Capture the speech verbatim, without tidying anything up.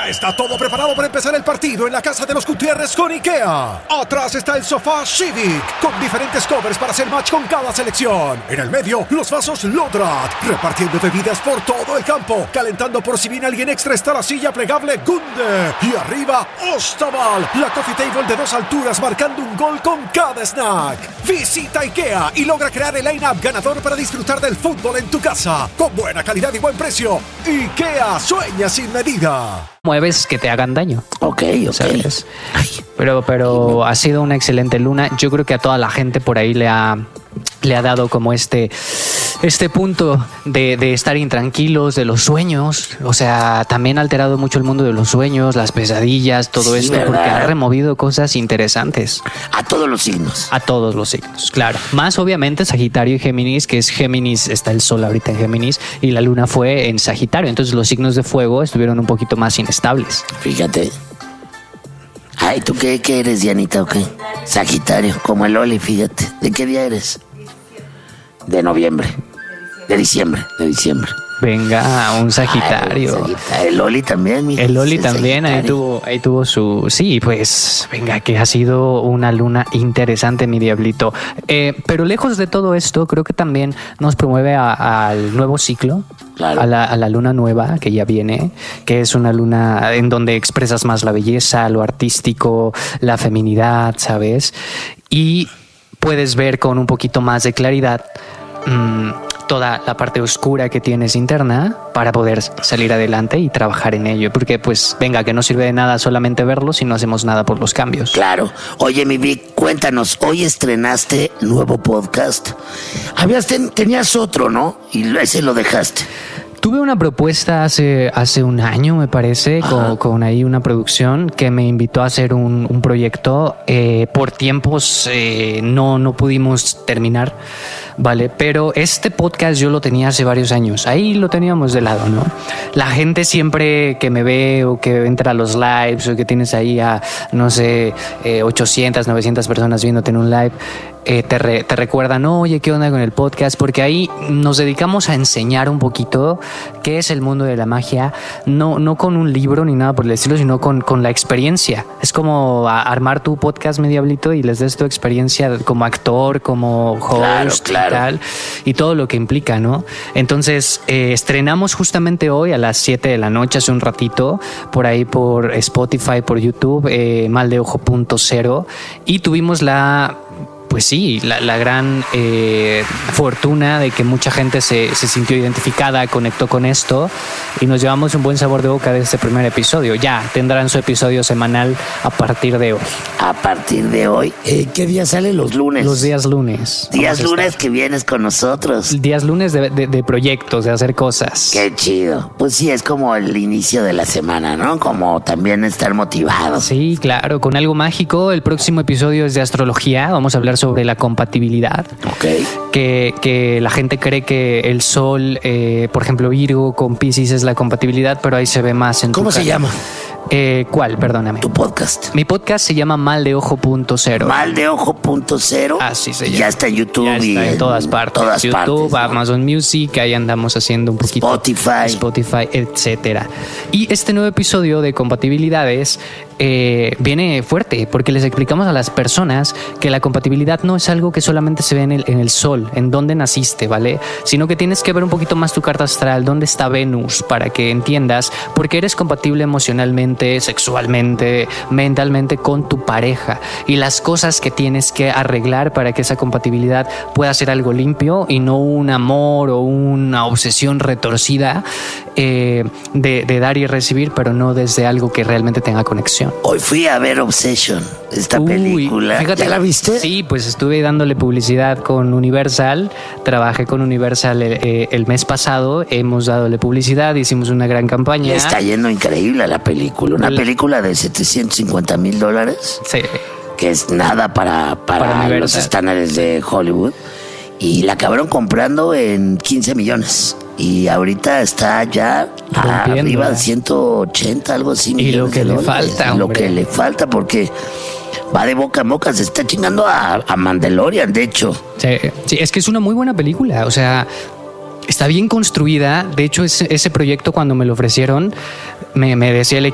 Ya está todo preparado para empezar el partido en la casa de los Gutiérrez con IKEA. Atrás está el sofá Civic, con diferentes covers para hacer match con cada selección. En el medio, los vasos Lodrat, repartiendo bebidas por todo el campo. Calentando por si viene alguien extra está la silla plegable Gunde. Y arriba, Ostaval, la coffee table de dos alturas marcando un gol con cada snack. Visita IKEA y logra crear el line-up ganador para disfrutar del fútbol en tu casa. Con buena calidad y buen precio. IKEA, sueña sin medida. Mueves que te hagan daño. Ok, ok. ¿Sabes? Pero, pero ha sido una excelente luna. Yo creo que a toda la gente por ahí le ha, le ha dado como este, este punto de, de estar intranquilos, de los sueños. O sea, también ha alterado mucho el mundo de los sueños, las pesadillas, todo Sí, esto, ¿verdad? porque ha removido cosas interesantes. A todos los signos. A todos los signos, claro. Más obviamente Sagitario y Géminis, que es Géminis, está el sol ahorita en Géminis y la luna fue en Sagitario. Entonces los signos de fuego estuvieron un poquito más inestables. Fíjate. Ay, ¿tú qué, qué eres, Dianita, o qué? Sagitario, como el Oli, fíjate. ¿De qué día eres? De noviembre. De diciembre, de diciembre. Venga, un Sagitario. Ay, Sagitario. El Oli también, mira. El Oli es también, ahí Sagitario. tuvo, ahí tuvo su... Sí, pues, venga, que ha sido una luna interesante, mi diablito. Eh, pero lejos de todo esto, creo que también nos promueve a- al nuevo ciclo, Claro. a, la, a la luna nueva que ya viene, que es una luna en donde expresas más la belleza, lo artístico, la feminidad, ¿sabes? Y puedes ver con un poquito más de claridad mmm, toda la parte oscura que tienes interna para poder salir adelante y trabajar en ello. Porque, pues, venga, que no sirve de nada solamente verlo si no hacemos nada por los cambios. Claro. Oye, mi Vic, cuéntanos, hoy estrenaste nuevo podcast. Habías ten- tenías otro, ¿no? Y ese lo dejaste. Tuve una propuesta hace, hace un año, me parece, con, con ahí una producción que me invitó a hacer un, un proyecto. Eh, por tiempos eh, no, no pudimos terminar, ¿vale? Pero este podcast yo lo tenía hace varios años. Ahí lo teníamos de lado, ¿no? La gente siempre que me ve o que entra a los lives o que tienes ahí a, no sé, eh, ochocientas, novecientas personas viéndote en un live, Eh, te, re, te recuerdan, oye, ¿qué onda con el podcast? Porque ahí nos dedicamos a enseñar un poquito qué es el mundo de la magia, no, no con un libro ni nada por el estilo, sino con, con la experiencia. Es como a, armar tu podcast, mi diablito, y les des tu experiencia como actor, como host, Claro, claro. y tal, y todo lo que implica, ¿no? Entonces, eh, estrenamos justamente hoy a las siete de la noche, hace un ratito, por ahí por Spotify, por YouTube, eh, mal de ojo punto cero, y tuvimos la... Pues sí, la, la gran eh, fortuna de que mucha gente se, se sintió identificada, conectó con esto y nos llevamos un buen sabor de boca de este primer episodio. Ya tendrán su episodio semanal a partir de hoy. A partir de hoy, eh, ¿qué día sale? Los lunes. Los días lunes. Días Vamos a lunes estar. que vienes con nosotros. Días lunes de, de, de proyectos, de hacer cosas. Qué chido. Pues sí, es como el inicio de la semana, ¿no? Como también estar motivados. Sí, claro, con algo mágico. El próximo episodio es de astrología. Vamos a hablar sobre la compatibilidad. Ok. Que, que la gente cree que el sol, eh, por ejemplo, Virgo con Piscis es la compatibilidad, pero ahí se ve más en tu ¿Cómo se cara. llama? Eh, ¿Cuál? Perdóname. Tu podcast. Mi podcast se llama Mal de Ojo punto cero. Mal de ojo punto cero. Así se Y llama. ya está en YouTube Ya está y en todas partes. todas YouTube, partes, ¿no? Amazon Music, ahí andamos haciendo un poquito. Spotify. Spotify, etcétera. Y este nuevo episodio de compatibilidades eh, viene fuerte porque les explicamos a las personas que la compatibilidad no es algo que solamente se ve en el, en el sol, en dónde naciste, ¿vale? Sino que tienes que ver un poquito más tu carta astral, dónde está Venus, para que entiendas por qué eres compatible emocionalmente, sexualmente, mentalmente con tu pareja y las cosas que tienes que arreglar para que esa compatibilidad pueda ser algo limpio y no un amor o una obsesión retorcida eh, de, de dar y recibir, pero no desde algo que realmente tenga conexión. Hoy fui a ver Obsession, esta Uy, película. fíjate, ¿Ya la viste? Sí, pues estuve dándole publicidad con Universal. Trabajé con Universal eh, el mes pasado. Hemos dado publicidad, hicimos una gran campaña. Le está yendo increíble a la película. Una Le- película de setecientos cincuenta mil dólares, Sí. que es nada para, para, Para Universal. los estándares de Hollywood. Y la acabaron comprando en quince millones. Y ahorita está ya Rompiendo, arriba de ¿eh? ciento ochenta, algo así. Y millones lo que de le dólares. falta, Y lo hombre. que le falta, porque va de boca en boca. Se está chingando a, a Mandalorian, de hecho. Sí, sí, es que es una muy buena película. O sea, está bien construida. De hecho, ese, ese proyecto, cuando me lo ofrecieron, me, me decía el